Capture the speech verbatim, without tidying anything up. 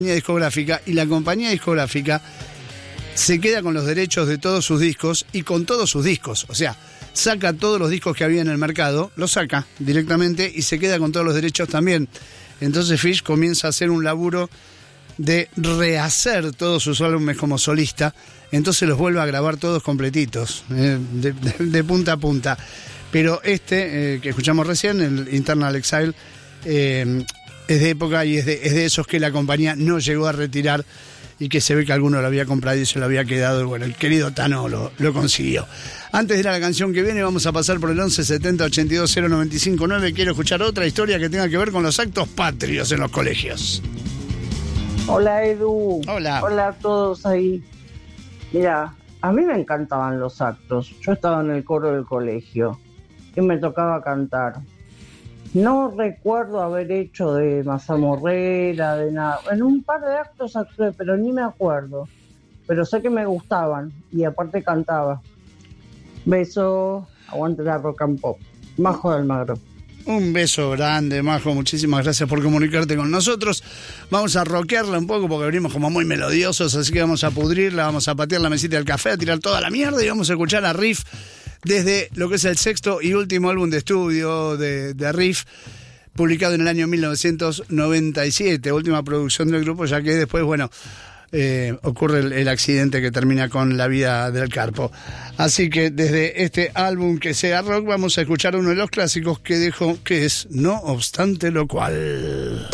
discográfica, y la compañía discográfica se queda con los derechos de todos sus discos y con todos sus discos. O sea, saca todos los discos que había en el mercado, los saca directamente y se queda con todos los derechos también. Entonces Fish comienza a hacer un laburo de rehacer todos sus álbumes como solista. Entonces los vuelve a grabar todos completitos, eh, de, de, de punta a punta. Pero este, eh, que escuchamos recién, el Internal Exile, eh, es de época y es de, es de esos que la compañía no llegó a retirar y que se ve que alguno lo había comprado y se lo había quedado. Y bueno, el querido Tano lo, lo consiguió. Antes de ir a la canción que viene, vamos a pasar por el once setenta ochenta y dos cero noventa y cinco nueve. Quiero escuchar otra historia que tenga que ver con los actos patrios en los colegios. Hola, Edu. Hola. Hola a todos ahí. Mira, a mí me encantaban los actos. Yo estaba en el coro del colegio y me tocaba cantar. No recuerdo haber hecho de mazamorrera, de nada. En un par de actos actué, pero ni me acuerdo. Pero sé que me gustaban y aparte cantaba. Beso, aguante la rock and pop. Majo de Almagro. Un beso grande, Majo, muchísimas gracias por comunicarte con nosotros. Vamos a rockearla un poco porque venimos como muy melodiosos, así que vamos a pudrirla, vamos a patear la mesita del café, a tirar toda la mierda y vamos a escuchar a Riff desde lo que es el sexto y último álbum de estudio de, de Riff, publicado en el año mil novecientos noventa y siete, última producción del grupo, ya que después, bueno, eh, ocurre el, el accidente que termina con la vida del Carpo. Así que desde este álbum que sea rock, vamos a escuchar uno de los clásicos que dejó, que es No obstante lo cual.